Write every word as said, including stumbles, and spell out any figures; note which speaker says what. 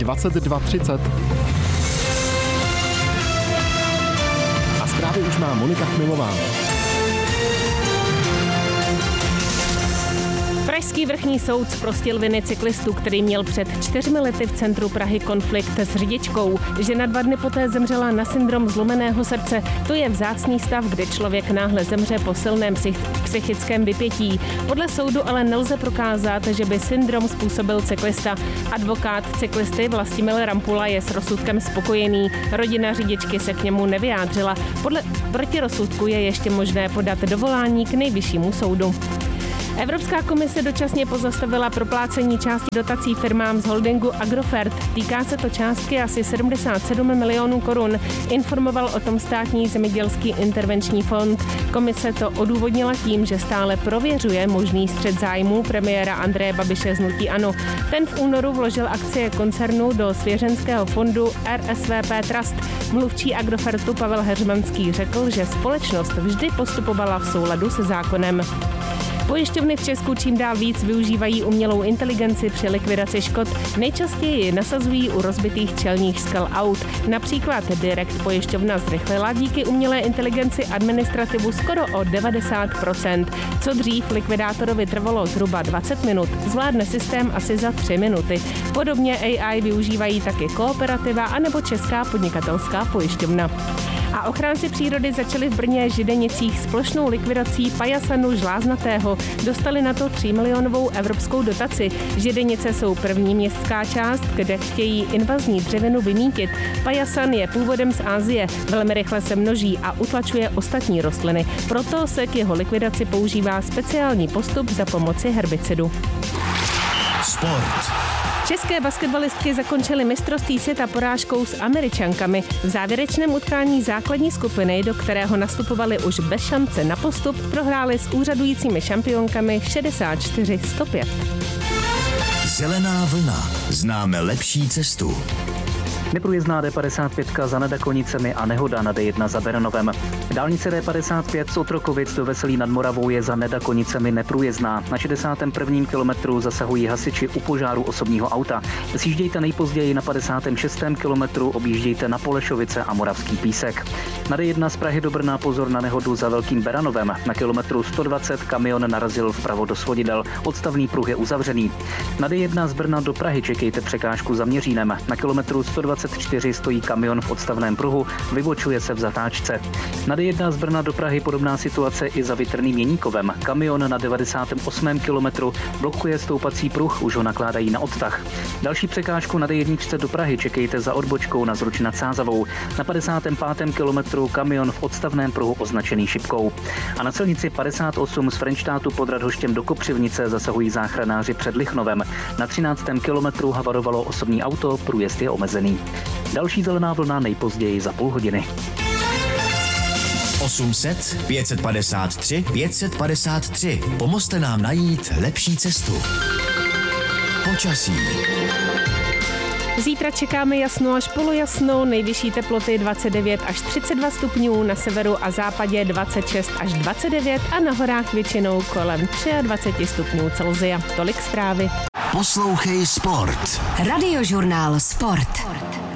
Speaker 1: dvacet dva třicet. A zprávy už má Monika Chmilová.
Speaker 2: Pražský vrchní soud zprostil viny cyklistu, který měl před čtyřmi lety v centru Prahy konflikt s řidičkou. Žena dva dny poté zemřela na syndrom zlomeného srdce. To je vzácný stav, kdy člověk náhle zemře po silném psychickém vypětí. Podle soudu ale nelze prokázat, že by syndrom způsobil cyklista. Advokát cyklisty Vlastimil Rampula je s rozsudkem spokojený. Rodina řidičky se k němu nevyjádřila. Podle protirozsudku je ještě možné podat dovolání k nejvyššímu soudu. Evropská komise dočasně pozastavila proplácení části dotací firmám z holdingu Agrofert. Týká se to částky asi sedmdesát sedm milionů korun. Informoval o tom státní zemědělský intervenční fond. Komise to odůvodnila tím, že stále prověřuje možný střet zájmů premiéra Andreje Babiše z hnutí ANO. Ten v únoru vložil akcie koncernu do svěřenského fondu R S V P Trust. Mluvčí Agrofertu Pavel Heřmanský řekl, že společnost vždy postupovala v souladu se zákonem. Pojišťovny v Česku čím dál víc využívají umělou inteligenci při likvidaci škod. Nejčastěji ji nasazují u rozbitých čelních skal aut. Například Direct pojišťovna zrychlila díky umělé inteligenci administrativu skoro o devadesát procent. Co dřív likvidátorovi trvalo zhruba dvacet minut, zvládne systém asi za tři minuty. Podobně A I využívají taky Kooperativa anebo Česká podnikatelská pojišťovna. A ochránci přírody začali v Brně Židenicích s plošnou likvidací pajasanu žláznatého. Dostali na to tří milionovou evropskou dotaci. Židenice jsou první městská část, kde chtějí invazní dřevinu vymítit. Pajasan je původem z Asie, velmi rychle se množí a utlačuje ostatní rostliny. Proto se k jeho likvidaci používá speciální postup za pomoci herbicidu.
Speaker 3: Sport.
Speaker 2: České basketbalistky zakončily mistrovství světa porážkou s Američankami. V závěrečném utkání základní skupiny, do kterého nastupovali už bez šance na postup, prohráli s úřadujícími šampionkami šedesát čtyři sto pět.
Speaker 3: Zelená vlna. Známe lepší cestu.
Speaker 4: Neprůjezdná D padesát pět za Nedakonicemi a nehoda na D jedna za Beranovem. Dálnice D padesát pět z Otrokovic do Veselí nad Moravou je za Nedakonicemi neprůjezdná. Na šedesátém prvním kilometru zasahují hasiči u požáru osobního auta. Sjíždějte nejpozději na padesátém šestém kilometru, objíždějte na Polešovice a Moravský Písek. Na D jedna z Prahy do Brna pozor na nehodu za Velkým Beranovem. Na kilometru sto dvacet kamion narazil vpravo do svodidel. Odstavný pruh je uzavřený. Na D jedna z Brna do Prahy čekejte překážku za Měřínem. Na kilometru sto dvacet čtyři stojí kamion v odstavném pruhu, vybočuje se v zatáčce. Na D jedna z Brna do Prahy podobná situace i za Vytrným Jeníkovem. Kamion na devadesátém osmém kilometru blokuje stoupací pruh, už ho nakládají na odtah. Další překážku na D jedna do Prahy čekejte za odbočkou na Zruč nad Sázavou. Na padesátém pátém kilometru kamion v odstavném pruhu označený šipkou. A na silnici padesát osm z Frenštátu pod Radhoštěm do Kopřivnice zasahují záchranáři před Lichnovem. Na třináctém kilometru havarovalo osobní auto, průjezd je omezený. Další zelená vlna nejpozději za půl hodiny.
Speaker 3: osm set pět set padesát tři pět set padesát tři. Pomozte nám najít lepší cestu. Počasí.
Speaker 2: Zítra čekáme jasno až polojasno, nejvyšší teploty dvacet devět až třicet dva stupňů, na severu a západě dvacet šest až dvacet devět a na horách většinou kolem dvacet tři stupňů Celsia. Tolik zprávy.
Speaker 3: Poslouchej Sport.
Speaker 5: Radiožurnál Sport.